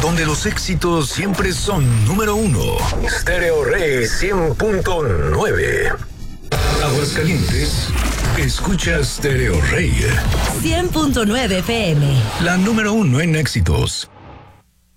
donde los éxitos siempre son número uno. Stereo Rey 100.9. Aguascalientes, escucha Stereo Rey 100.9 FM. La número uno en éxitos.